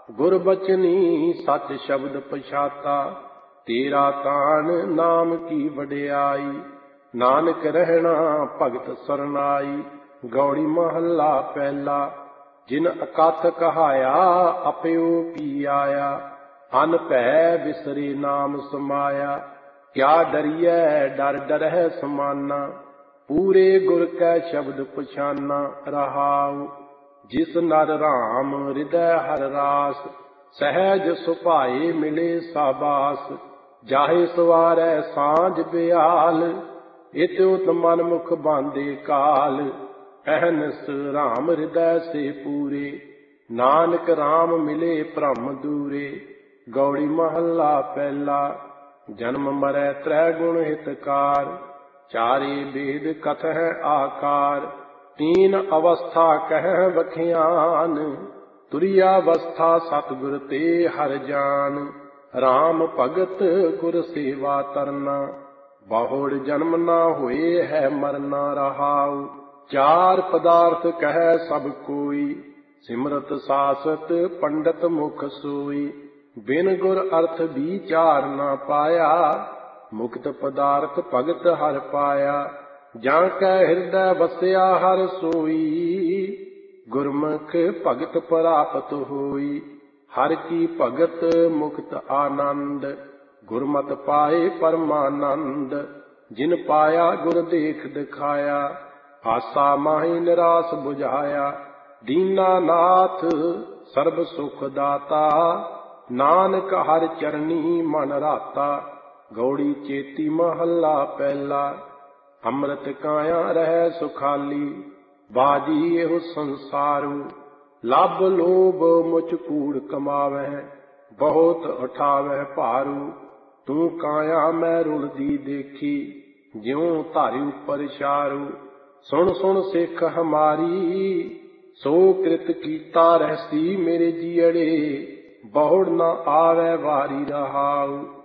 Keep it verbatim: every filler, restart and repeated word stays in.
गुर बचनी सच शब्द पछाता, तेरा तान नाम की वडियाई। नानक रहना भगत सरनाई, गौड़ी महला पहला। जिन अकथ कहाया अपयो पी आया, अन भै बिसरे नाम समाया। क्या डरिए डर डरह समाना, पूरे गुर कै शब्द पछाना। रहाऊ जिस नर राम हृदय हर रास, सहज सुभाए मिले साबास। जाहे सवारै सांझ बियाल, इत उत मन मुख बांधे काल। अहनस राम हृदय से पूरे, नानक राम मिले भ्रम दूरे। गौड़ी महला पहला। जन्म मरै त्रै गुण हितकार, चारे वेद कथह आकार। तीन अवस्था कह बखियान, तुरियावस्था सतगुर ते हर जान। राम भगत गुर सेवा तरना, बहुड़ जन्म ना होए है मरना। रहाऊ चार पदार्थ कह सब कोई, सिमरत सासत पंडित मुख सोई। बिन गुर अर्थ विचार ना पाया, मुक्त पदार्थ भगत हर पाया। जाकै हृदय बसया हर सोई, गुरमुख भगत प्राप्त होई। हर की भगत मुक्त आनंद, गुरमत पाए परमानंद। जिन पाया गुर देख दिखाया, आसा माहि निराश बुझाया। दीना नाथ सर्ब सुख दाता, नानक हर चरनी मन राता। गौड़ी चेती महला पहला। अमृत काया रह सुखाली, बाजी एहो संसारू। लाभ लोभ मुझ कूड़ कमावह, बहुत उठावह भारू। तू काया मैं रुलदी देखी, ज्यों धारी उपर चारू। सुन सुन सिख हमारी, सो कृत कीता रहसी मेरे जियड़े। बहुड़ न आवे वारी। रहाऊ